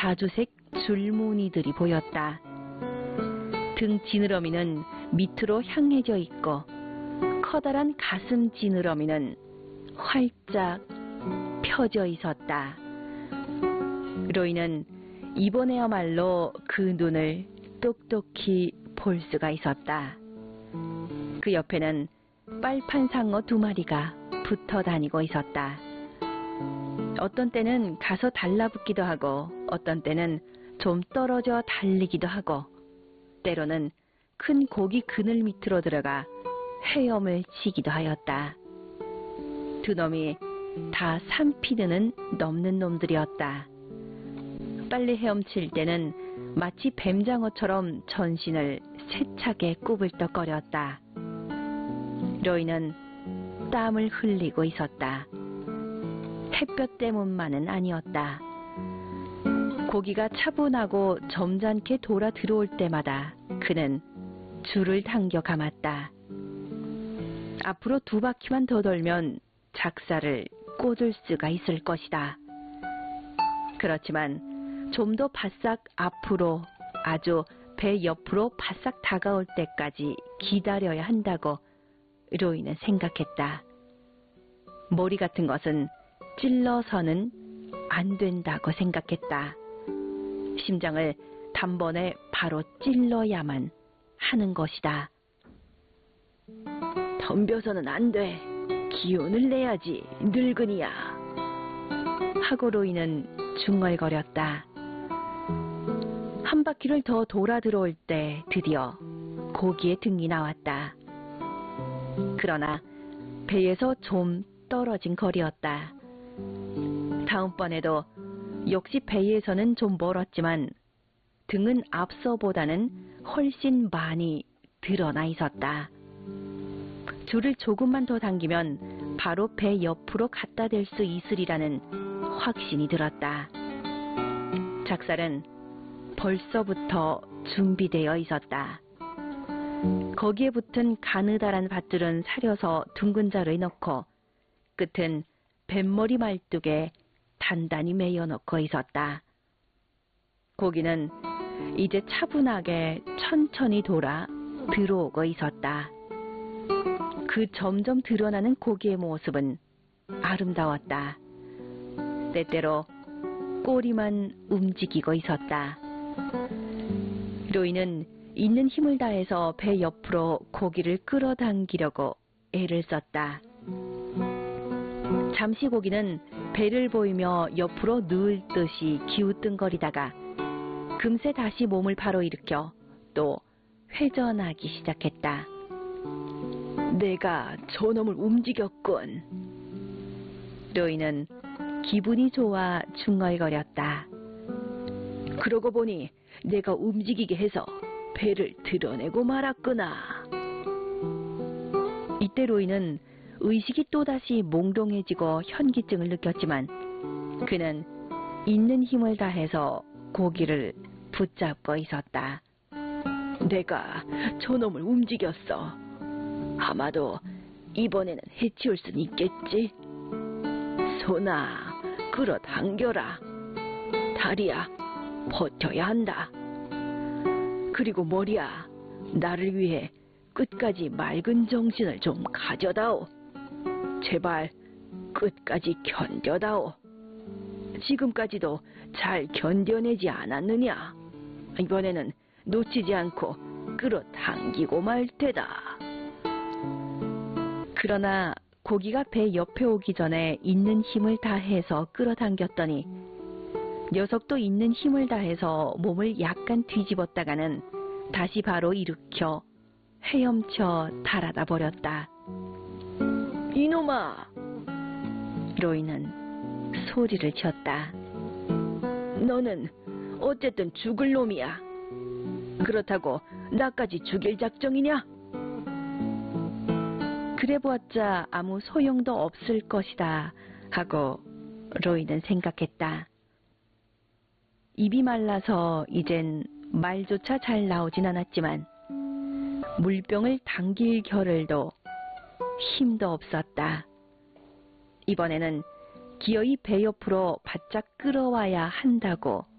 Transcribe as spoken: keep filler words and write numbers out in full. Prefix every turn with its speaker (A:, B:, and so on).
A: 자주색 줄무늬들이 보였다. 등 지느러미는 밑으로 향해져 있고 커다란 가슴 지느러미는 활짝 펴져 있었다. 로이는 이번에야말로 그 눈을 똑똑히 볼 수가 있었다. 그 옆에는 빨판 상어 두 마리가 붙어 다니고 있었다. 어떤 때는 가서 달라붙기도 하고 어떤 때는 좀 떨어져 달리기도 하고 때로는 큰 고기 그늘 밑으로 들어가 헤엄을 치기도 하였다. 두 놈이 다 삼 피드는 넘는 놈들이었다. 빨리 헤엄칠 때는 마치 뱀장어처럼 전신을 세차게 꾸불떡거렸다. 로이는 땀을 흘리고 있었다. 햇볕 때문만은 아니었다. 고기가 차분하고 점잖게 돌아 들어올 때마다 그는 줄을 당겨 감았다. 앞으로 두 바퀴만 더 돌면 작사를 꽂을 수가 있을 것이다. 그렇지만 좀 더 바싹 앞으로, 아주 배 옆으로 바싹 다가올 때까지 기다려야 한다고 로이는 생각했다. 머리 같은 것은 찔러서는 안 된다고 생각했다. 심장을 단번에 바로 찔러야만 하는 것이다. 덤벼서는 안 돼. 기운을 내야지, 늙은이야. 하고 로이는 중얼거렸다. 한 바퀴를 더 돌아 들어올 때 드디어 고기의 등이 나왔다. 그러나 배에서 좀 떨어진 거리였다. 다음번에도 역시 배에서는 좀 멀었지만 등은 앞서보다는 훨씬 많이 드러나 있었다. 줄을 조금만 더 당기면 바로 배 옆으로 갖다 댈 수 있으리라는 확신이 들었다. 작살은 벌써부터 준비되어 있었다. 거기에 붙은 가느다란 밧줄은 사려서 둥근 자루에 넣고 끝은 뱃머리 말뚝에 단단히 매여 넣고 있었다. 고기는 이제 차분하게 천천히 돌아 들어오고 있었다. 그 점점 드러나는 고기의 모습은 아름다웠다. 때때로 꼬리만 움직이고 있었다. 로이는 있는 힘을 다해서 배 옆으로 고기를 끌어당기려고 애를 썼다. 잠시 고기는 배를 보이며 옆으로 누울 듯이 기우뚱거리다가 금세 다시 몸을 바로 일으켜 또 회전하기 시작했다. 내가 저놈을 움직였군. 로이는 기분이 좋아 중얼거렸다. 그러고 보니 내가 움직이게 해서 배를 드러내고 말았구나. 이때 로이는 의식이 또다시 몽롱해지고 현기증을 느꼈지만 그는 있는 힘을 다해서 고기를 붙잡고 있었다. 내가 저놈을 움직였어. 아마도 이번에는 해치울 순 있겠지. 손아, 끌어당겨라. 다리야, 버텨야 한다. 그리고 머리야, 나를 위해 끝까지 맑은 정신을 좀 가져다오. 제발 끝까지 견뎌다오. 지금까지도 잘 견뎌내지 않았느냐? 이번에는 놓치지 않고 끌어당기고 말 테다. 그러나 고기가 배 옆에 오기 전에 있는 힘을 다해서 끌어당겼더니 녀석도 있는 힘을 다해서 몸을 약간 뒤집었다가는 다시 바로 일으켜 헤엄쳐 달아나 버렸다. 이놈아! 로이는 소리를 지었다. 너는 어쨌든 죽을 놈이야. 그렇다고 나까지 죽일 작정이냐? 그래보았자 아무 소용도 없을 것이다 하고 로이는 생각했다. 입이 말라서 이젠 말조차 잘 나오진 않았지만 물병을 당길 겨를도 힘도 없었다. 이번에는 기어이 배 옆으로 바짝 끌어와야 한다고